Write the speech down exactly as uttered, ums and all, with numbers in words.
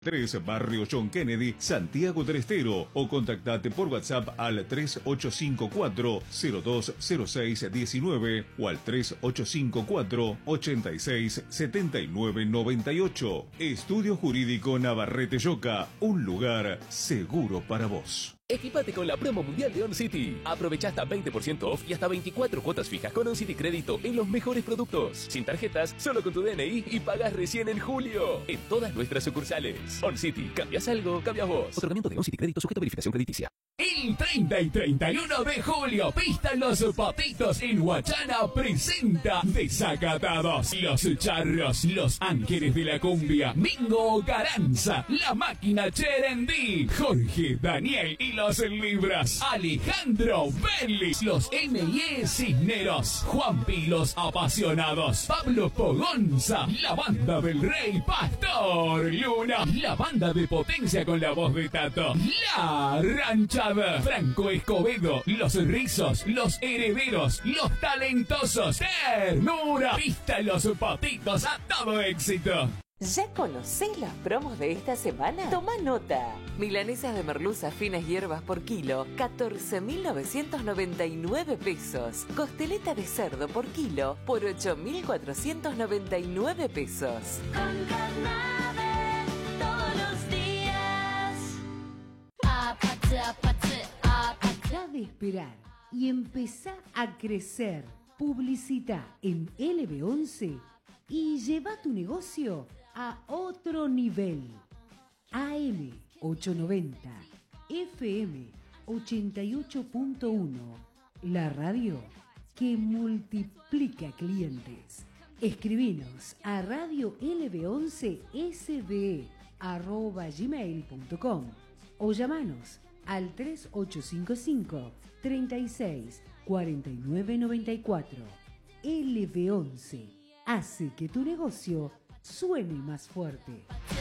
tres, Barrio John Kennedy, Santiago del Estero, o contactate por WhatsApp al tres ocho cinco cuatro, cero dos cero seis uno nueve o al tres ocho cinco cuatro, ocho seis siete nueve nueve ocho. Estudio Jurídico Navarrete Yoca, un lugar seguro para vos. Equipate con la promo mundial de OnCity. Aprovecha hasta veinte por ciento off y hasta veinticuatro cuotas fijas con OnCity Crédito en los mejores productos. Sin tarjetas, solo con tu D N I y pagas recién en julio. En todas nuestras sucursales. OnCity, cambias algo, cambias vos. Otorgamiento de OnCity Crédito sujeto a verificación crediticia. El treinta y treinta y uno de julio, Pistan Los Patitos en Huachana presenta Desacatados, Los Charros, Los Ángeles de la Cumbia, Mingo Garanza, La Máquina Cherendí, Jorge Daniel y Los Libras, Alejandro Bellis, Los M y E Cisneros, Juanpi Los Apasionados, Pablo Pogonza, la Banda del Rey Pastor Luna, la Banda de Potencia con la voz de Tato, La Ranchada, Franco Escobedo, Los Rizos, Los Herederos, Los Talentosos, Ternura, Pista Los Patitos a todo éxito. ¿Ya conocés las promos de esta semana? Toma nota. Milanesas de merluza finas hierbas por kilo, catorce mil novecientos noventa y nueve pesos. Costeleta de cerdo por kilo por ocho mil cuatrocientos noventa y nueve pesos. Con Carnave todos los días. Apate, apate, apate. Deja de esperar y empezá a crecer. Publicita en L B once y lleva tu negocio a otro nivel. A M ochocientos noventa, F M ochenta y ocho punto uno, la radio que multiplica clientes. Escribinos a radio L B once S D arroba gmail punto com o llamanos al tres ocho cinco cinco, treinta y seis, cuarenta y nueve noventa y cuatro. L B once hace que tu negocio suene más fuerte.